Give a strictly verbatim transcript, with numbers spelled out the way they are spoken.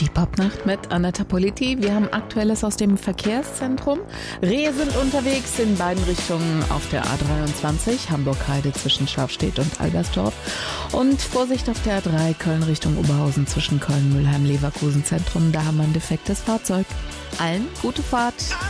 Die Popnacht mit Anetta Politi. Wir haben Aktuelles aus dem Verkehrszentrum. Rehe sind unterwegs in beiden Richtungen auf der A dreiundzwanzig, Hamburg-Heide zwischen Scharfstedt und Albersdorf. Und Vorsicht auf der A drei, Köln Richtung Oberhausen zwischen Köln, Mülheim, Leverkusen Zentrum. Da haben wir ein defektes Fahrzeug. Allen gute Fahrt.